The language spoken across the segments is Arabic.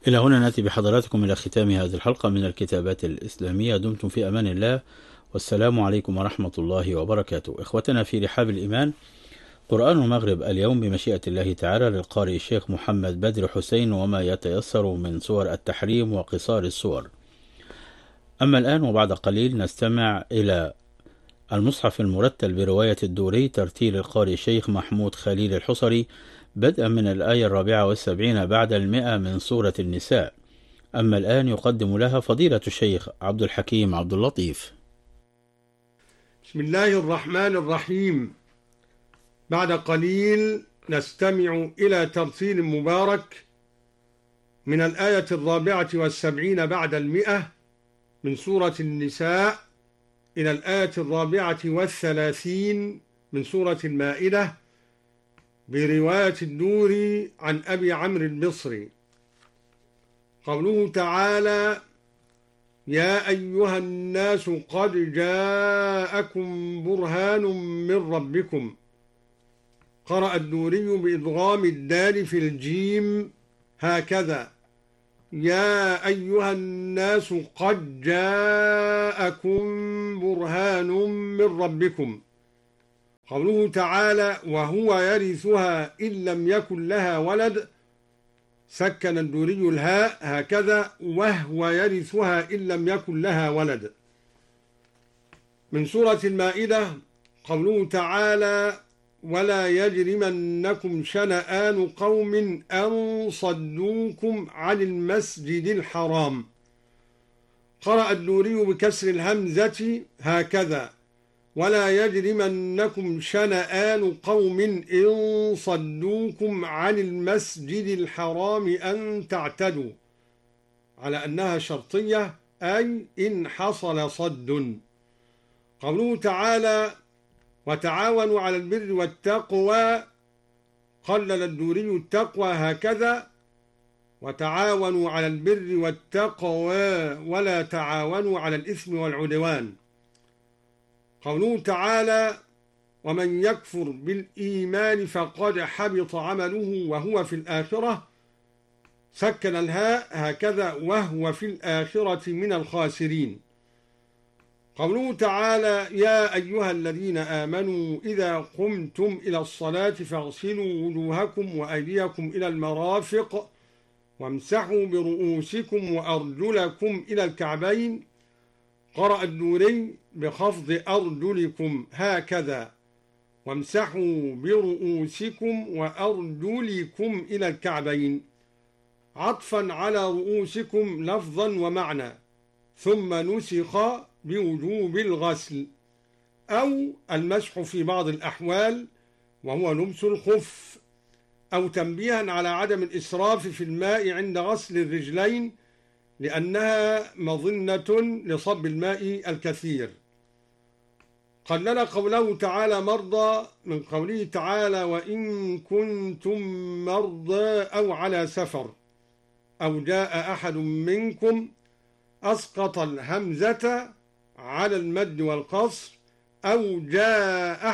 إلى هنا نأتي بحضراتكم إلى ختام هذه الحلقة من الكتابات الإسلامية. دمتم في أمان الله، والسلام عليكم ورحمة الله وبركاته. إخوتنا في رحاب الإيمان، قرآن المغرب اليوم بمشيئة الله تعالى للقارئ الشيخ محمد بدر حسين، وما يتيسر من سور التحريم وقصار السور. أما الآن وبعد قليل نستمع إلى المصحف المرتل برواية الدوري، ترتيل القارئ الشيخ محمود خليل الحصري، بدءا من الآية 74 بعد 100 من سورة النساء. أما الآن يقدم لها فضيلة الشيخ عبد الحكيم عبد اللطيف. بسم الله الرحمن الرحيم. بعد قليل نستمع إلى ترتيل مبارك من الآية 74 بعد 100 من سورة النساء إلى الآية 34 من سورة المائدة برواية الدوري عن أبي عمرو البصري. قوله تعالى: يا أيها الناس قد جاءكم برهان من ربكم. قرأ الدوري بإدغام الدال في الجيم هكذا: يا أيها الناس قد جاءكم برهان من ربكم. قوله تعالى: وهو يرثها إن لم يكن لها ولد. سكن الدوري الهاء هكذا: وهو يرثها إن لم يكن لها ولد. من سورة المائدة قوله تعالى: ولا يجرمنكم شنآن قوم أن صدوكم عن المسجد الحرام. قرأ الدوري بكسر الهمزة هكذا: ولا يجرمنكم شنآن قوم إن صدوكم عن المسجد الحرام أن تعتدوا، على أنها شرطية، أي إن حصل صد. قوله تعالى: وتعاونوا على البر والتقوى. قلل الدوري التقوى هكذا: وتعاونوا على البر والتقوى ولا تعاونوا على الإثم والعدوان. قوله تعالى: ومن يكفر بالإيمان فقد حبط عمله وهو في الآخرة. سكن الهاء هكذا: وهو في الآخرة من الخاسرين. قوله تعالى: يا أيها الذين آمنوا إذا قمتم إلى الصلاة فاغسلوا وجوهكم وأيديكم إلى المرافق وامسحوا برؤوسكم وأرجلكم إلى الكعبين. قرأ الدوري بخفض أرجلكم هكذا: وامسحوا برؤوسكم وأرجلكم إلى الكعبين، عطفا على رؤوسكم لفظا ومعنى، ثم نسخ بوجوب الغسل أو المسح في بعض الأحوال، وهو لبس الخف، أو تنبيها على عدم الإسراف في الماء عند غسل الرجلين لأنها مظنة لصب الماء الكثير. قلل قوله تعالى مرضى من قوله تعالى: وإن كنتم مرضى أو على سفر أو جاء أحد منكم. أسقط الهمزة على المد والقصر: أو جاء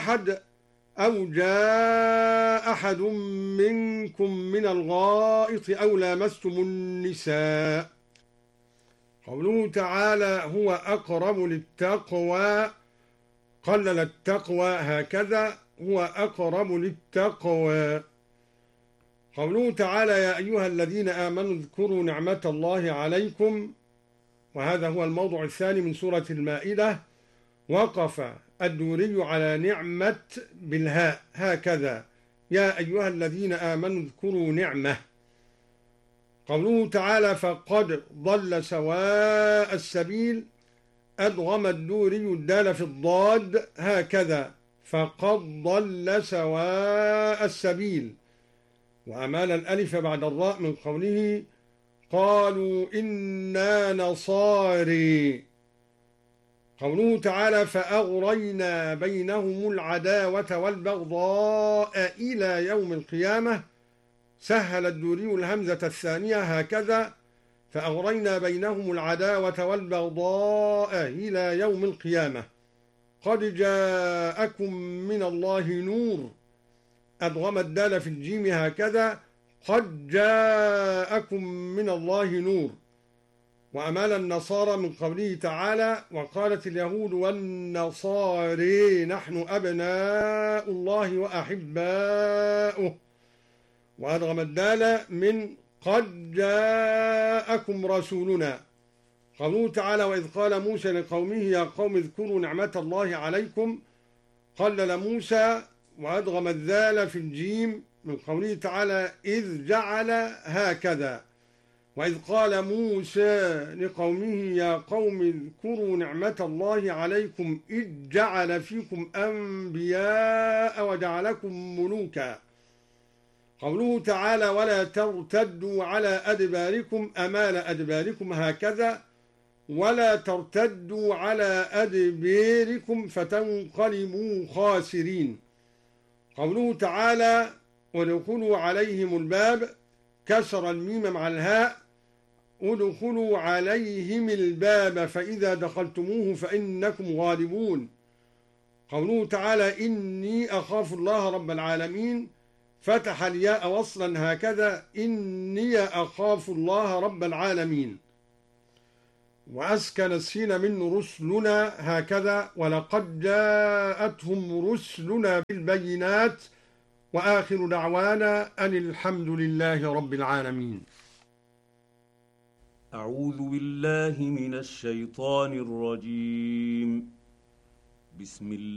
أحد منكم من الغائط أو لامستم النساء. قوله تعالى: هو أقرب للتقوى. قلل التقوى هكذا: هو أقرب للتقوى. قوله تعالى: يا أيها الذين آمنوا اذكروا نعمة الله عليكم. وهذا هو الموضع الثاني من سورة المائدة. وقف الدوري على نعمة بالهاء هكذا: يا أيها الذين آمنوا اذكروا نعمة. قوله تعالى: فقد ضل سواء السبيل. أدغم الدوري الدال في الضاد هكذا: فقد ضل سواء السبيل، وأمال الألف بعد الراء من قوله: قالوا إنا نصاري. قوله تعالى: فأغرينا بينهم العداوة والبغضاء إلى يوم القيامة. سهل الدوري الهمزة الثانية هكذا: فأغرينا بينهم العداوة والبغضاء إلى يوم القيامة. قد جاءكم من الله نور. أدغم الدال في الجيم هكذا: قد جاءكم من الله نور. وأمال النصارى من قوله تعالى وقالت اليهود والنصارى نحن أبناء الله وأحباؤه، وأدغم الدال من قد جاءكم رسولنا. قوله تعالى وإذ قال موسى لقومه يا قوم اذكروا نعمة الله عليكم، قلل موسى وأدغم الذال في الجيم من قوله تعالى إذ جعل هكذا. وإذ قال موسى لقومه يا قوم اذكروا نعمة الله عليكم إذ جعل فيكم أنبياء وجعلكم ملوكا. قوله تعالى ولا ترتدوا على أدباركم أمال أدباركم هكذا، ولا ترتدوا على أدباركم فتنقلبوا خاسرين. قوله تعالى ودخلوا عليهم الباب، كسر الميم مع الهاء، ادخلوا عليهم الباب فإذا دخلتموه فإنكم غالبون. قوله تعالى إني أخاف الله رب العالمين، فتح الياء وصلا هكذا إني أخاف الله رب العالمين. وأسكن السين من رسلنا هكذا ولقد جاءتهم رسلنا بالبينات. وآخر دعوانا أن الحمد لله رب العالمين. أعوذ بالله من الشيطان الرجيم. بسم الله